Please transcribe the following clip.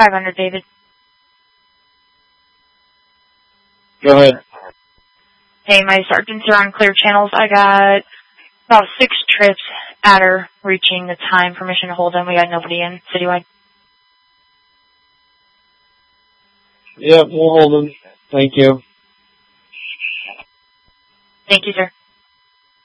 500, David. Go ahead. Hey, my sergeants are on clear channels. I got about 6 trips at her reaching the time permission to hold them. We got nobody in citywide. Yep, we'll hold them. Thank you. Thank you, sir.